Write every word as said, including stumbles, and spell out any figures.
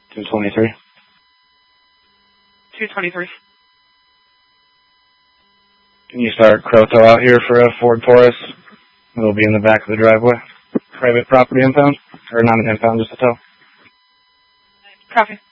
two twenty-three. two twenty-three. Can you start Croto out here for a Ford Taurus? It'll be in the back of the driveway. Private property impound? Or not an impound, just a tow. Copy.